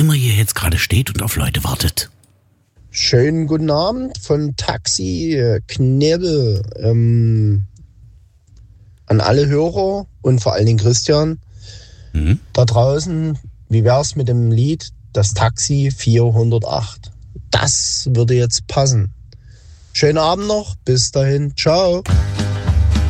immer ihr jetzt gerade steht und auf Leute wartet. Schönen guten Abend von Taxi Knebel an alle Hörer und vor allen Dingen Christian da draußen. Wie wär's mit dem Lied Das Taxi 408? Das würde jetzt passen. Schönen Abend noch, bis dahin, ciao.